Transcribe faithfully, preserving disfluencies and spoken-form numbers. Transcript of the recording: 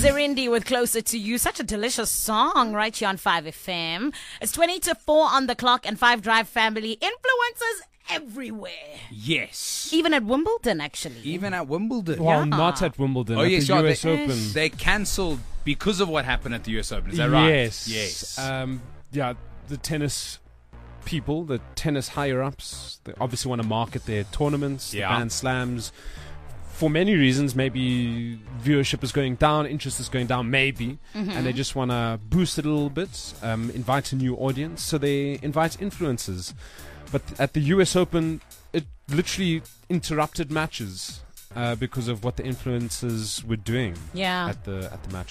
Zerindi with Closer to You. Such a delicious song right here on five F M. It's twenty to four on the clock and five Drive family. Influencers everywhere. Yes. Even at Wimbledon, actually. Even at Wimbledon. Well, Yeah. not at Wimbledon. Oh, at yes, the yeah, U S they- Open. They cancelled because of what happened at the U S Open. Is that right? Yes. Yes. Um, yeah, the tennis people, the tennis higher-ups, they obviously want to market their tournaments, Yeah. the Grand Slams. For many reasons, maybe viewership is going down, interest is going down, maybe, and they just want to boost it a little bit, um, invite a new audience, so they invite influencers. But at the U S Open, it literally interrupted matches uh, because of what the influencers were doing Yeah. at the at the matches.